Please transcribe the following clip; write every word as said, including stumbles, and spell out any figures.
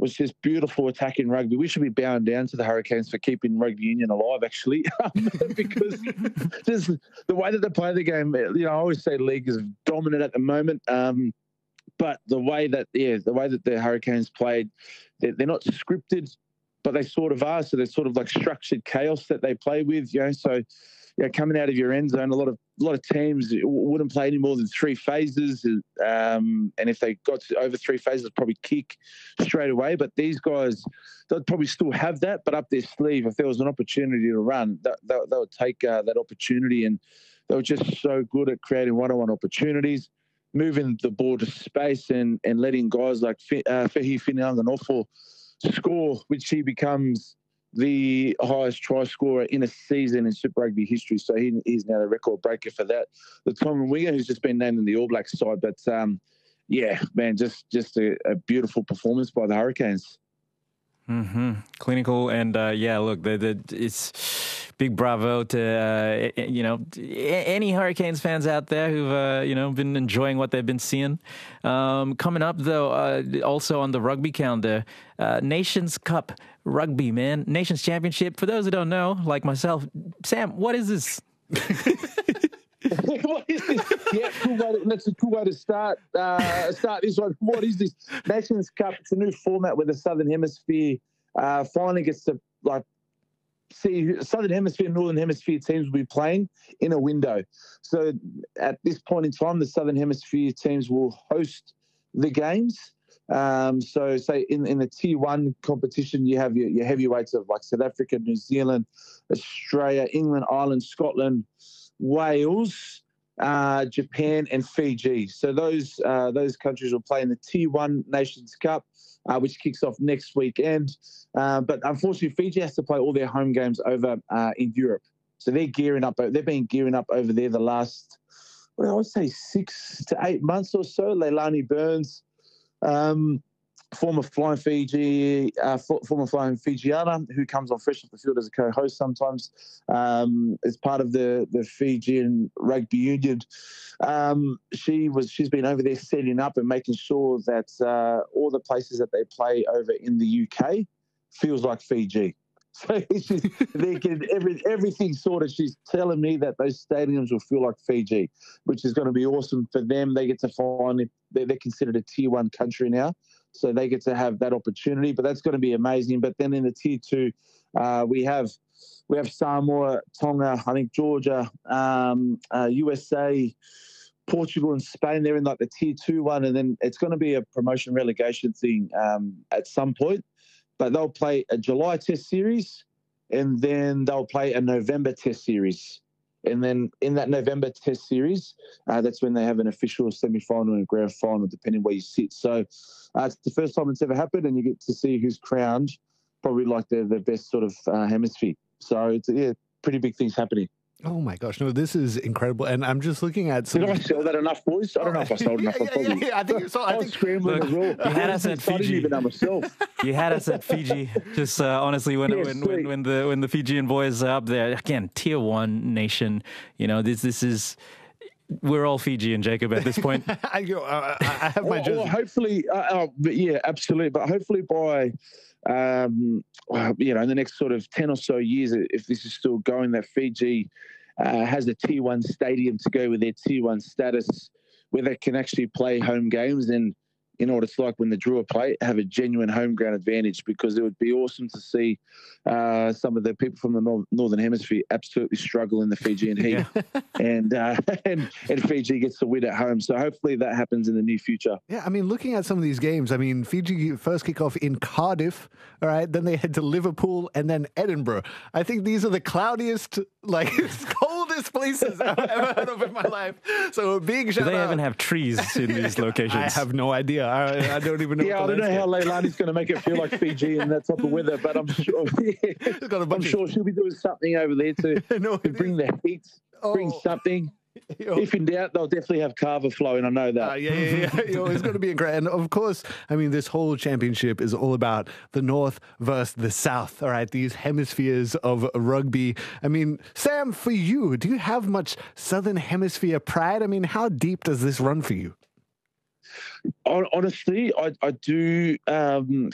was just beautiful attacking rugby. We should be bowing down to the Hurricanes for keeping rugby union alive, actually, because just the way that they play the game, you know, I always say league is dominant at the moment. Um, but the way that, yeah, the way that the Hurricanes played, they're, they're not scripted, but they sort of are. So they're sort of like structured chaos that they play with, you know. So, you know, coming out of your end zone, a lot of a lot of teams wouldn't play any more than three phases, um, and if they got to over three phases, probably kick straight away. But these guys, they'd probably still have that, but up their sleeve. If there was an opportunity to run, that, that, they would take uh, that opportunity, and they were just so good at creating one-on-one opportunities, moving the ball to space, and and letting guys like uh, Fehi Finanga-Nofo score, which he becomes the highest try scorer in a season in Super Rugby history. So he, he's now the record breaker for that. The Tom Winger, who's just been named in the All Blacks side. But, um, yeah, man, just just a, a beautiful performance by the Hurricanes. Mm-hmm. Clinical. And, uh, yeah, look, the, the, it's big bravo to, uh, you know, any Hurricanes fans out there who've, uh, you know, been enjoying what they've been seeing. Um, coming up, though, uh, also on the rugby calendar, uh, Nations Cup rugby, man. Nations Championship. For those who don't know, like myself, Sam, what is this? What is this? Yeah, cool way to, that's a cool way to start uh, start this one. What is this? Nations Cup. It's a new format where the Southern Hemisphere uh, finally gets to like see Southern Hemisphere and Northern Hemisphere teams will be playing in a window. So at this point in time, the Southern Hemisphere teams will host the games. Um, so say in, in the Tier one competition, you have your, your heavyweights of like South Africa, New Zealand, Australia, England, Ireland, Scotland, Wales, uh, Japan, and Fiji. So those uh, those countries will play in the Tier one Nations Cup, uh, which kicks off next weekend. Uh, but unfortunately, Fiji has to play all their home games over uh, in Europe. So they're gearing up. They've been gearing up over there the last, well, I would say six to eight months or so. Leilani Burns, um, former Flying Fiji, uh, former Flying Fijiana, who comes on Fresh Off the Field as a co-host sometimes, um, as part of the the Fijian Rugby Union. Um, she was she's been over there setting up and making sure that uh, all the places that they play over in the U K feels like Fiji. So she's, they get every, everything sorted. She's telling me that those stadiums will feel like Fiji, which is going to be awesome for them. They get to find they're, they're considered a tier one country now, so they get to have that opportunity. But that's going to be amazing. But then in the tier two, uh, we have we have Samoa, Tonga, I think Georgia, um, uh, U S A, Portugal, and Spain. They're in like the tier two one, and then it's going to be a promotion relegation thing um, at some point. But they'll play a July test series, and then they'll play a November test series. And then in that November test series, uh, that's when they have an official semi-final and a grand final, depending where you sit. So uh, it's the first time it's ever happened, and you get to see who's crowned, probably like the, the best sort of uh, hemisphere. So it's, yeah, pretty big things happening. Oh my gosh, no, this is incredible. And I'm just looking at some... Did I sell that enough, boys? I don't know if I sold yeah, enough. Yeah, yeah, yeah, I think you sold. I, I was think, scrambling look, as well. You had us at Fiji. I didn't even know myself. You had us at Fiji. Just uh, honestly, when, yeah, when, when when the when the Fijian boys are up there, again, tier one nation. You know, this this is... We're all Fijian, Jacob, at this point. I, uh, I have my jersey. Well, hopefully, uh, uh, but yeah, absolutely. But hopefully by, um, you know, in the next sort of ten or so years, if this is still going, that Fiji uh, has a tier one stadium to go with their tier one status, where they can actually play home games and, you know what it's like when the Drua play, have a genuine home ground advantage, because it would be awesome to see uh, some of the people from the nor- Northern Hemisphere absolutely struggle in the Fijian heat. Yeah. and, uh, and and Fiji gets the win at home. So hopefully that happens in the near future. Yeah, I mean, looking at some of these games, I mean, Fiji first kick off in Cardiff, all right? Then they head to Liverpool and then Edinburgh. I think these are the cloudiest, like, coldest places I've ever heard of in my life. So a big shout out. Do they even have trees in these locations? I have no idea. I, I don't even know. Yeah, I don't know how Leilani's going to make it feel like Fiji in that type of weather, but I'm sure yeah, got a bunch I'm sure she'll be doing something over there to, no, to bring the heat, oh. bring something. Yo. If in doubt, they'll definitely have Carver flowing. I know that. Uh, yeah, yeah, yeah. Yo, it's going to be a great. And of course, I mean, this whole championship is all about the North versus the South. All right, these hemispheres of rugby. I mean, Sam, for you, do you have much Southern Hemisphere pride? I mean, how deep does this run for you? Honestly, I, I do um,